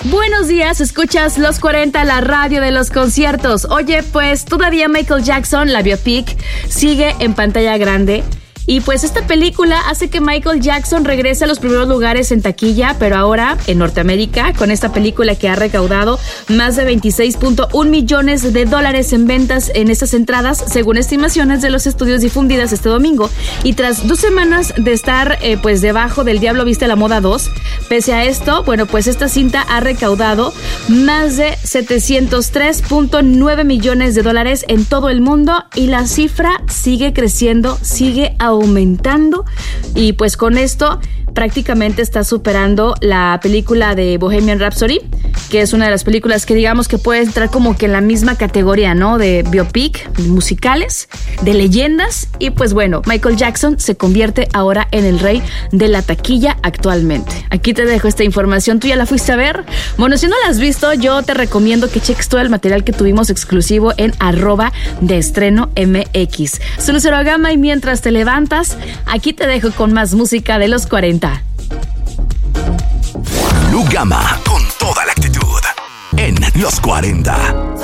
Buenos días, escuchas Los 40, la radio de los conciertos. Oye, pues todavía Michael Jackson, la biopic, sigue en pantalla grande. Y pues esta película hace que Michael Jackson regrese a los primeros lugares en taquilla, pero ahora en Norteamérica, con esta película que ha recaudado más de $26.1 millones en ventas en estas entradas, según estimaciones de los estudios difundidas este domingo. Y tras 2 semanas de estar pues debajo del Diablo Viste la Moda 2, pese a esto, bueno, pues esta cinta ha recaudado más de $703.9 millones en todo el mundo, y la cifra sigue creciendo, sigue aumentando, y pues con esto prácticamente está superando la película de Bohemian Rhapsody, que es una de las películas que digamos que puede entrar como que en la misma categoría, ¿no? De biopic, musicales, de leyendas. Y pues bueno, Michael Jackson se convierte ahora en el rey de la taquilla actualmente. Aquí te dejo esta información. ¿Tú ya la fuiste a ver? Bueno, si no la has visto, yo te recomiendo que cheques todo el material que tuvimos exclusivo en @deestrenomx. Soy Lucero Gama, y mientras te levantas, aquí te dejo con más música de los 40. Lu Gama, con toda la actitud en Los 40.